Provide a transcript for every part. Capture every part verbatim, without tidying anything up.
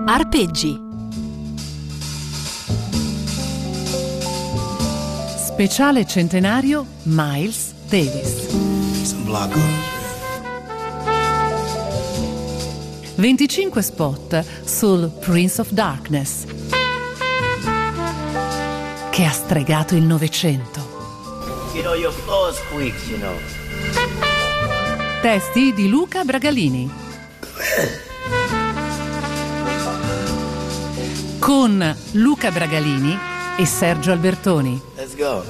Arpeggi. Speciale centenario Miles Davis. venticinque spot sul Prince of Darkness, che ha stregato il Novecento. You know, your floor squeaks, you know. Testi di Luca Bragalini. Con Luca Bragalini e Sergio Albertoni. Let's go.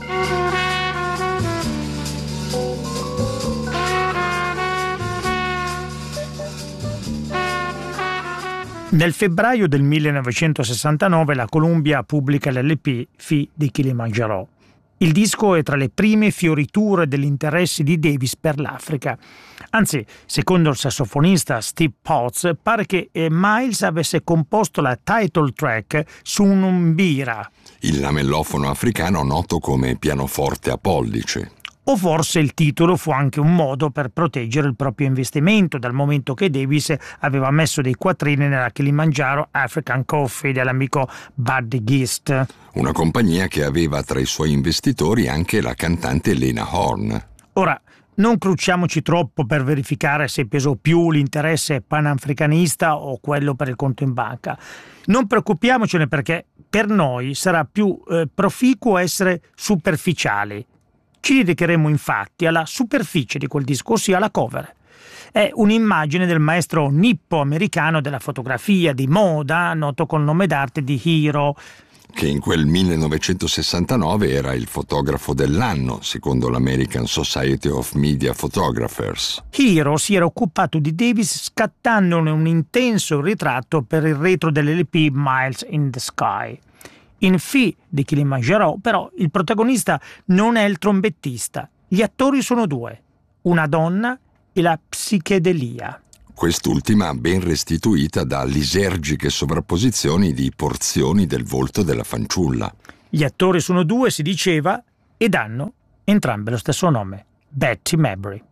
Nel febbraio del millenovecentosessantanove la Columbia pubblica l'L P Fee di Kilimanjaro. Il disco è tra le prime fioriture degli interessi di Davis per l'Africa. Anzi, secondo il sassofonista Steve Potts, pare che Miles avesse composto la title track su un umbira. Il lamellofono africano noto come pianoforte a pollice. O forse il titolo fu anche un modo per proteggere il proprio investimento, dal momento che Davis aveva messo dei quattrini nella Kilimanjaro African Coffee dell'amico Buddy Gist. Una compagnia che aveva tra i suoi investitori anche la cantante Lena Horne. Ora, non crucciamoci troppo per verificare se pesò più l'interesse panafricanista o quello per il conto in banca. Non preoccupiamocene, perché per noi sarà più eh, proficuo essere superficiali. Ci dedicheremo infatti alla superficie di quel disco, ossia alla cover. È un'immagine del maestro nippo-americano della fotografia di moda, noto col nome d'arte di Hiro, che in quel millenovecentosessantanove era il fotografo dell'anno, secondo l'American Society of Media Photographers. Hiro si era occupato di Davis scattandone un intenso ritratto per il retro dell'L P Miles in the Sky. In Fee di Kilimanjaro, però, il protagonista non è il trombettista. Gli attori sono due, una donna e la psichedelia. Quest'ultima ben restituita da lisergiche sovrapposizioni di porzioni del volto della fanciulla. Gli attori sono due, si diceva, ed hanno entrambe lo stesso nome, Betty Mabry.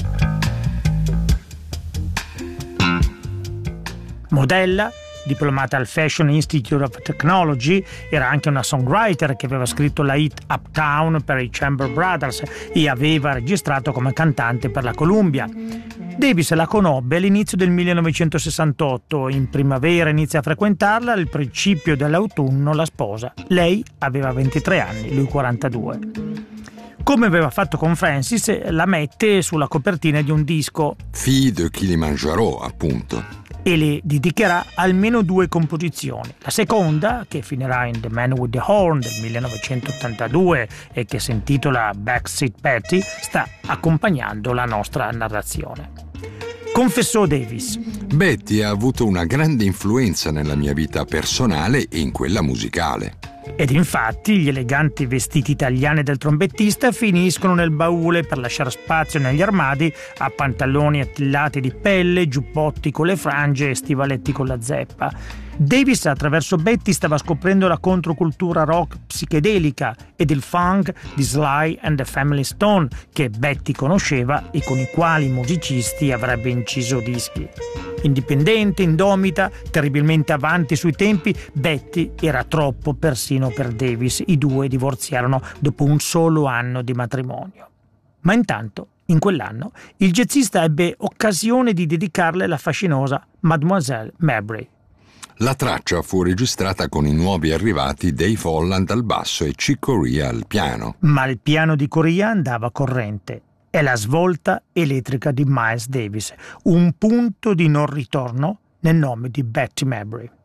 Modella, diplomata al Fashion Institute of Technology, era anche una songwriter che aveva scritto la hit Uptown per i Chamber Brothers e aveva registrato come cantante per la Columbia. Davis la conobbe all'inizio del millenovecentosessantotto, in primavera inizia a frequentarla, al principio dell'autunno la sposa. Lei aveva ventitré anni, lui quarantadue. Come aveva fatto con Francis, la mette sulla copertina di un disco, Fee de Kilimanjaro, appunto, e le dedicherà almeno due composizioni. La seconda, che finirà in The Man with the Horn del millenovecentottantadue e che si intitola Backseat Patty, sta accompagnando la nostra narrazione. Confessò Davis: Betty ha avuto una grande influenza nella mia vita personale e in quella musicale. Ed infatti gli eleganti vestiti italiani del trombettista finiscono nel baule per lasciare spazio negli armadi a pantaloni attillati di pelle, giubbotti con le frange e stivaletti con la zeppa. Davis attraverso Betty stava scoprendo la controcultura rock psichedelica ed il funk di Sly and the Family Stone, che Betty conosceva e con i quali i musicisti avrebbe inciso dischi. Indipendente, indomita, terribilmente avanti sui tempi, Betty era troppo persino per Davis. I due divorziarono dopo un solo anno di matrimonio. Ma intanto, in quell'anno, il jazzista ebbe occasione di dedicarle la fascinosa Mademoiselle Mabry. La traccia fu registrata con i nuovi arrivati Dave Holland al basso e Chick Corea al piano. Ma il piano di Corea andava corrente. È la svolta elettrica di Miles Davis, un punto di non ritorno nel nome di Betty Mabry.